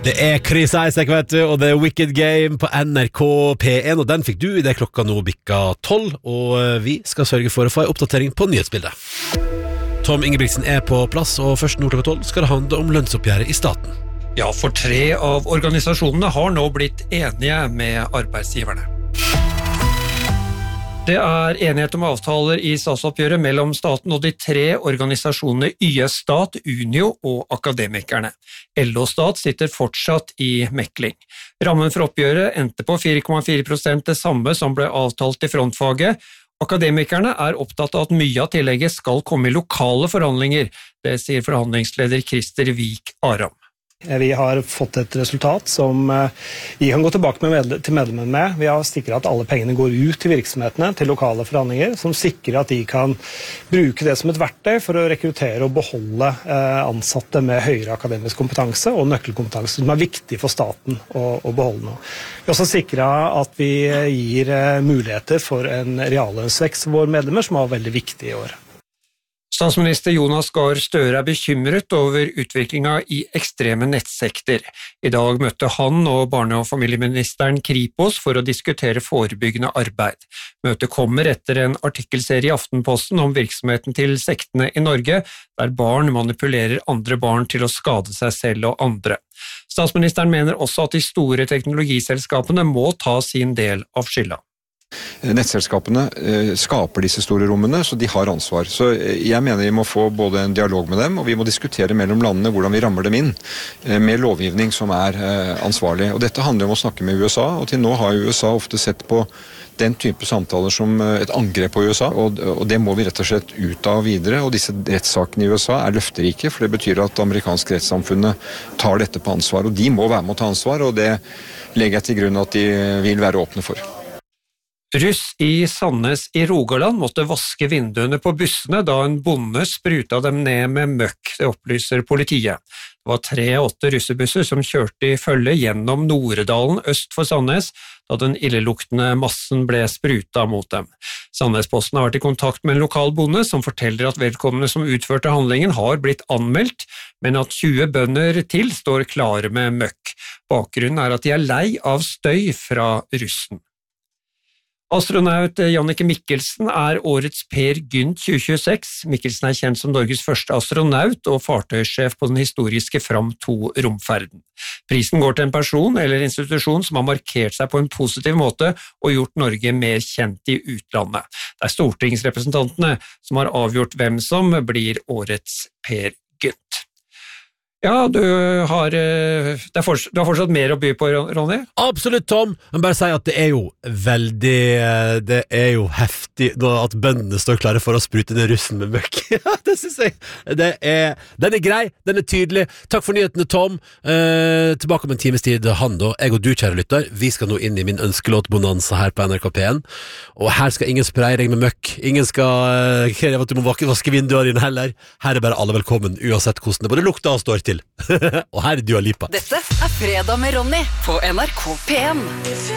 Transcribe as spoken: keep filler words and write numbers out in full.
Det er Chris Isaak, vet du, og det er Wicked Game på N R K P en, og den fikk du i det klokka nå bikka tolv, og vi skal sørge for å få en oppdatering på nyhetsbildet. Tom Ingebrigtsen er på plass, og først nå klokka tolv skal det handle om lønnsoppgjøret i staten. Ja, for tre av organisasjonene har nå blitt enige med arbeidsgiverne. Det er enighet om avtaler i statsoppgjøret mellom staten og de tre organisasjonene Y S Stat, Unio og Akademikerne. L O Stat sitter fortsatt i mekling. Rammen for oppgjøret endte på fire komma fire prosent, det samme som ble avtalt i frontfaget. Akademikerne er opptatt av at mye av tillegget skal komme i lokale forhandlinger, det sier forhandlingsleder Christer Vik Aram. Vi har fått et resultat som vi kan gå tilbake med medle- til medlemmene med. Vi har sikret at alle pengene går ut til virksomhetene, til lokale forhandlinger, som sikrer at de kan bruke det som et verktøy for å rekruttere og beholde eh, ansatte med høyere akademisk kompetanse og nøkkelkompetanse, som er viktig for staten å, å beholde nå. Vi har også sikret at vi gir eh, muligheter for en reallønnsvekst for våre medlemmer, som er veldig viktig i år. Statsminister Jonas Gahr Støre er bekymret over utviklingen i ekstreme nettsekter. I dag møtte han og barne- og familieministeren Kripos for å diskutere forebyggende arbeid. Møtet kommer etter en artikkelserie i Aftenposten om virksomheten til sektene i Norge, der barn manipulerer andre barn til å skade seg selv og andre. Statsministeren mener også at de store teknologiselskapene må ta sin del av skylda. Nettselskapene eh, skaper disse store rommene, så de har ansvar. Så eh, jeg mener vi må få både en dialog med dem, og vi må diskutere mellom landene hvordan vi rammer dem inn, eh, med lovgivning som er eh, ansvarlig. Og dette handler om å snakke med U S A, og til nå har U S A ofte sett på den type samtaler som eh, et angrep på U S A, og, og det må vi rett og slett ut av videre, og disse rettssakene i U S A er løfterike, for det betyr at amerikansk rettssamfunnet tar dette på ansvar, og de må være med å ta ansvar, og det legger jeg til grunn at de vil være åpne for. Russ i Sandnes i Rogaland måtte vaske vinduene på bussene da en bonde spruta dem ned med møkk, det opplyser politiet. Det var tre åtte russebusser som kjørte i følge gjennom Noredalen øst for Sandnes, da den illeluktende massen ble spruta mot dem. Sandnesposten har vært i kontakt med en lokal bonde som forteller at vedkommende som utførte handlingen har blitt anmeldt, men at tjue bønder til står klare med møkk. Bakgrunnen er at de er lei av støy fra russen. Astronaut Jannicke Mikkelsen er årets Per Gynt tjue tjueseks. Mikkelsen er kjent som Norges første astronaut og fartøysjef på den historiske Fram to romferden. Prisen går til en person eller institusjon som har markert seg på en positiv måte og gjort Norge mer kjent i utlandet. Det er stortingsrepresentantene som har avgjort hvem som blir årets Per Gynt. Ja, du har, det er fortsatt, du har fortsatt mer å by på, Ronny? Absolutt, Tom. Men bare si at det er jo veldig, det er jo heftig at bøndene står klare for å sprute ned russen med møkk. Det synes jeg, det er, den er grei, den er tydelig. Takk for nyhetene, Tom. Eh, tilbake om en times tid, han da, jeg og du, kjære lytter, vi skal nå inn i min ønskelåtbonanza her på N R K P en, og her skal ingen spraye deg med møkk. Ingen skal kreve at du må vaske vinduene dine heller. Her er bare alle velkommen, uansett hvordan det både lukter og står til. Og her er Dua Lipa. Dette er Fredag med Ronny på N R K P en.